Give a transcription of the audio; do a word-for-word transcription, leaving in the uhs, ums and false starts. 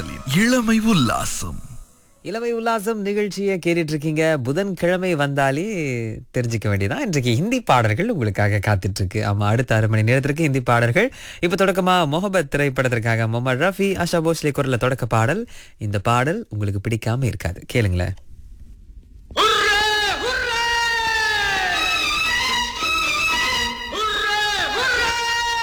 மின்னலின் இளமை உல்லாசம். இளமை உல்லாசம் நிகழ்ச்சியை கேட்டுட்டு இருக்கீங்க. புதன்கிழமை வந்தாலே தெரிஞ்சுக்க வேண்டியதான், இன்றைக்கு ஹிந்தி பாடல்கள் உங்களுக்காக காத்துட்டு இருக்கு. ஆமா, அடுத்த அரை மணி நேரத்திற்கு ஹிந்தி பாடல்கள். இப்ப தொடக்கமா மொஹபத் திரைப்படத்திற்காக முகமது ரஃபி, ஆஷா போஸ்லே குரல்ல தொடக்க பாடல். இந்த பாடல் உங்களுக்கு பிடிக்காம இருக்காது, கேளுங்களேன்.